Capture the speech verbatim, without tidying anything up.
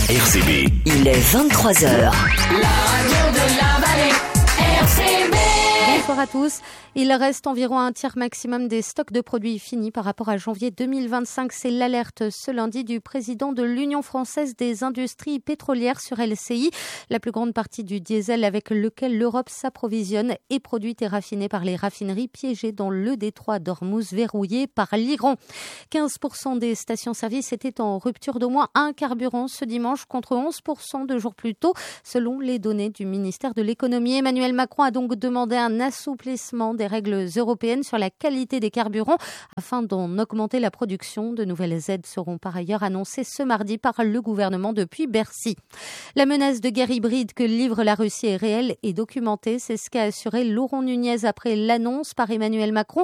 R C B. Il est vingt-trois heures. La radio de la vallée, R C B. Bonsoir à tous. Il reste environ un tiers maximum des stocks de produits finis par rapport à janvier deux mille vingt-cinq. C'est l'alerte ce lundi du président de l'Union française des industries pétrolières sur L C I. La plus grande partie du diesel avec lequel l'Europe s'approvisionne est produite et raffinée par les raffineries piégées dans le détroit d'Ormuz verrouillé par l'Iran. quinze pour cent des stations-service étaient en rupture d'au moins un carburant ce dimanche contre onze pour cent deux jours plus tôt, selon les données du ministère de l'économie. Emmanuel Macron a donc demandé un assouplissement des règles européennes sur la qualité des carburants afin d'en augmenter la production. De nouvelles aides seront par ailleurs annoncées ce mardi par le gouvernement depuis Bercy. La menace de guerre hybride que livre la Russie est réelle et documentée. C'est ce qu'a assuré Laurent Nunez après l'annonce par Emmanuel Macron